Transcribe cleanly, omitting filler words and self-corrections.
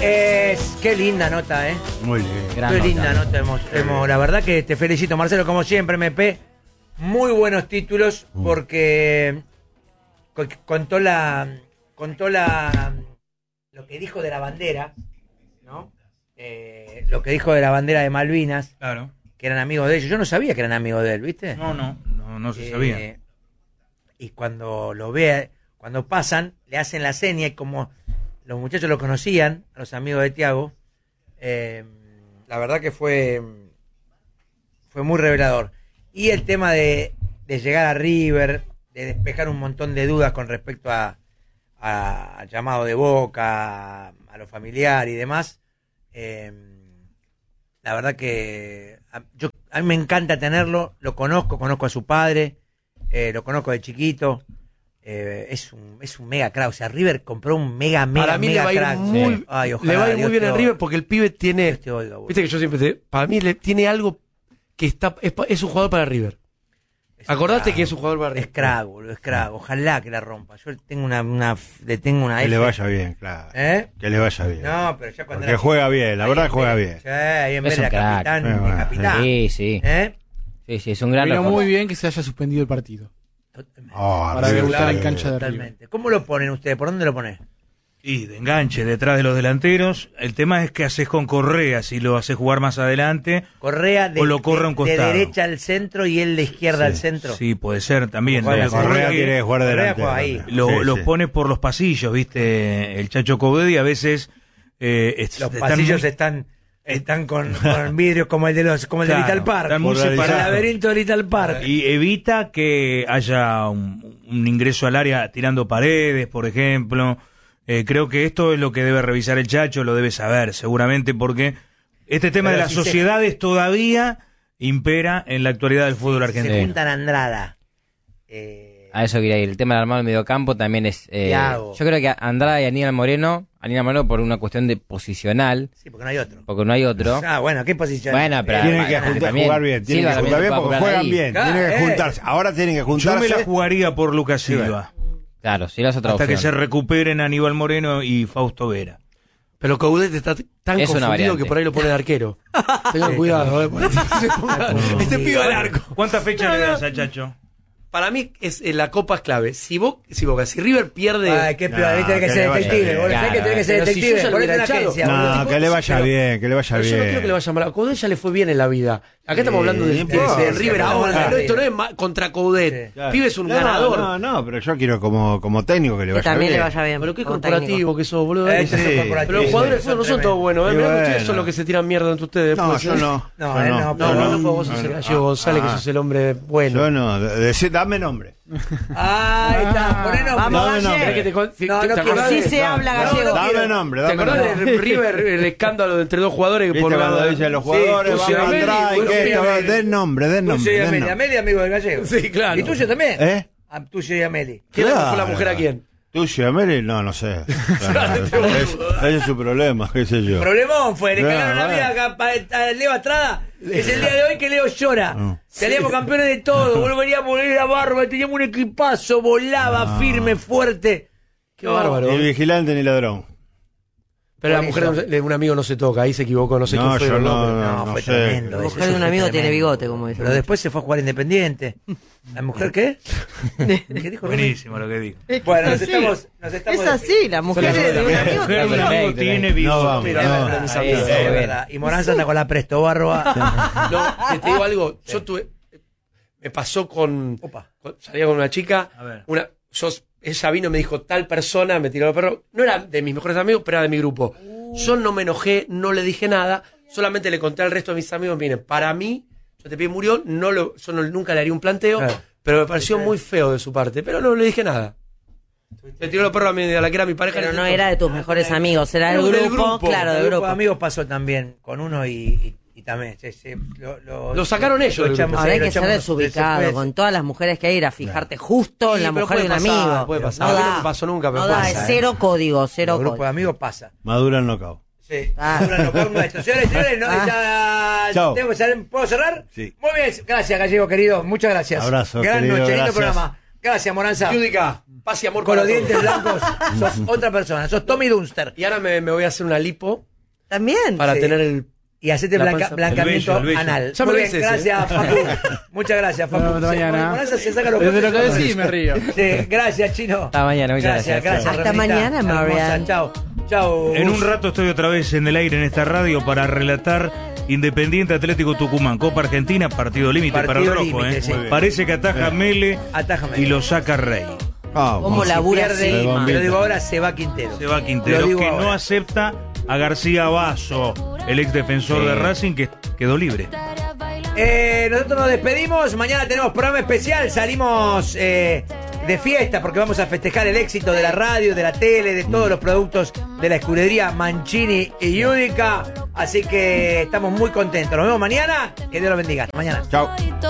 Qué linda nota, ¿eh? Muy bien. Qué linda nota la verdad que te felicito, Marcelo, como siempre, MP. Muy buenos títulos porque contó lo que dijo de la bandera, ¿no? Lo que dijo de la bandera de Malvinas. Claro. Que eran amigos de ellos. Yo no sabía que eran amigos de él, ¿viste? No se sabía. Y cuando lo ve, cuando pasan, le hacen la seña y como los muchachos lo conocían, a los amigos de Thiago, la verdad que fue muy revelador. Y el tema de llegar a River, de despejar un montón de dudas con respecto al llamado de Boca, a lo familiar y demás, la verdad que a mí me encanta tenerlo, lo conozco a su padre, lo conozco de chiquito, es un mega crack, o sea, River compró un mega crack. Ay, ojalá, le va a ir muy bien en River porque el pibe tiene, viste que yo siempre para mí tiene algo que es un jugador para River. Acordate que es un jugador para River. Es crack, boludo, es crack, ojalá que la rompa. Yo tengo una que le vaya bien, claro. Que le vaya bien. No, pero ya cuando porque juega bien, la verdad juega bien. Sí, ahí en vez de capitán. Sí, es un gran refuerzo. Muy bien que se haya suspendido el partido. Para debutar en cancha de River. ¿Cómo lo ponen ustedes? ¿Por dónde lo ponen? Y de enganche, detrás de los delanteros. El tema es que haces con Correa, si lo haces jugar más adelante. Correa o lo corre a un costado. De derecha al centro y él de izquierda al centro. Sí, puede ser también. Correa tiene que jugar delantero. Ahí. Los pone por los pasillos, ¿viste? El Chacho Coudedi a veces... los pasillos están con vidrios como el de Little Park. Están muy separados. El laberinto de Little Park. Y evita que haya un ingreso al área tirando paredes, por ejemplo. Creo que esto es lo que debe revisar el Chacho, lo debe saber seguramente, porque este tema de las sociedades todavía impera en la actualidad del fútbol argentino. Se juntan Andrada. A eso quería ir. El tema del armado del mediocampo también es... yo creo que Andrada y Aníbal Moreno por una cuestión de posicional. Sí, porque no hay otro. Bueno, ¿qué posición? Bueno, pero... Tienen que jugar bien. Tienen que jugar bien porque juegan bien. Tienen que juntarse. Ahora tienen que juntarse. Yo me la jugaría por Lucas Silva. Claro, sí, la otra hasta opción. Que se recuperen Aníbal Moreno y Fausto Vera. Pero Coudet está tan confundido que por ahí lo pone de arquero. Tengan cuidado. Este pibe al arco. ¿Cuántas fechas le das a Chacho? Para mí la Copa es clave. Si River pierde... Ay, qué peor, tiene que ser detective. Vos sabés que tiene que ser detective. Por una agencia. No, que le vaya bien, que le vaya bien. Yo no quiero que le vaya mal. A Coudet ya le fue bien en la vida. Acá estamos hablando de River ahora. Esto no es contra Coudet. Pibe es un ganador. No, pero yo quiero como técnico que le vaya bien. Que también le vaya bien. Pero qué corporativo que sos, boludo. Pero los jugadores de fútbol no son todos buenos. Mirá que ustedes son los que se tiran mierda entre ustedes. No, yo no. No, vos sos el Gallego González, que sos el hombre bueno. Yo no. Dame nombre. Ahí está, ponenos. Vamos, Sí se habla gallego. Dame nombre. ¿Te acordás de River, el escándalo entre dos jugadores? Que por cuando dicen los jugadores van a entrar y que den nombre. Tuyo y Ameli. Ameli, amigo del gallego. Sí, claro. ¿Y tuyo también? Tuyo y Ameli. ¿Quién fue la mujer a quién? ¿Tuyo y Ameli? No sé. Ese es su problema, qué sé yo. Problemón fue, le cagaron la vida a Leo Estrada. Es el día de hoy que Leo llora. Salíamos campeones de todo, volveríamos a la barba, teníamos un equipazo, volaba firme, fuerte. Qué bárbaro. Ni vigilante ni ladrón. Pero la mujer de un amigo no se toca, ahí se equivocó, no sé quién fue. No, fue tremendo. La mujer de un amigo tiene bigote, como dice. Pero después se fue a jugar Independiente. ¿La mujer qué? ¿Qué dijo? Buenísimo lo que dijo. Bueno, nos estamos es así, la mujer de un amigo tiene bigote. Y Moranza anda con la Presto Barba. No, te digo algo, me pasó salía con una chica, ella vino y me dijo, tal persona me tiró el perro. No era de mis mejores amigos, pero era de mi grupo. Yo no me enojé, no le dije nada, solamente le conté al resto de mis amigos, miren, para mí, Te murió, yo nunca le haría un planteo, pero me pareció muy feo de su parte, pero no le dije nada. Me tiró los perros a la que era mi pareja. Pero no era de tus mejores amigos, era del grupo, claro, del grupo. De amigos pasó también con uno y también. Lo sacaron ellos. Ahora hay que ser desubicado. Con todas las mujeres que hay, ir a fijarte justo en la mujer de un amigo. Puede pasar. No pasó nunca, pero no da, es cero código, cero código. Grupo de amigos pasa. Madura el knockout. Sí, madura el knockout nuestro. Señores, ¿puedo cerrar? Sí. Muy bien, gracias, Gallego, querido. Muchas gracias. Abrazo, Gran querido, noche, lindo gracias. programa. Gracias, Moranza. Yudica, paz y amor con para los dientes todos. blancos. Sos otra persona. Sos Tommy Dunster. Y ahora me voy a hacer una lipo. También. Para tener el... Y hacete blancamiento el bello. anal. Ya Muy me bien, lo hice, gracias, Facu. Muchas gracias, Facu. Hasta mañana. Moranza se saca los Desde lo que cosas. decís me río. Sí, gracias, Chino. Hasta mañana, muchas gracias. Hasta mañana, Marian. Chao. Chao. En un rato estoy otra vez en el aire en esta radio para relatar Independiente Atlético Tucumán, Copa Argentina, partido límite para el rojo. límite, sí. Parece que ataja Mele Ataja Mele. y lo saca Rey. ¿Cómo labura pierde, Silva? lo digo ahora, se va Quintero. Se va Quintero, Lo digo que ahora. no acepta a García Basso, el ex defensor de Racing, que quedó libre. Nosotros nos despedimos. Mañana tenemos programa especial. Salimos de fiesta porque vamos a festejar el éxito de la radio, de la tele, de todos los productos de la escudería Mancini y Yudica. Así que estamos muy contentos. Nos vemos mañana. Que Dios los bendiga. Hasta mañana. Chao.